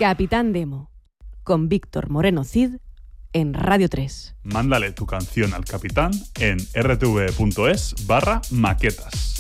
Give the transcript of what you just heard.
Capitán Demo, con Víctor Moreno Cid, en Radio 3. Mándale tu canción al capitán en rtv.es/maquetas.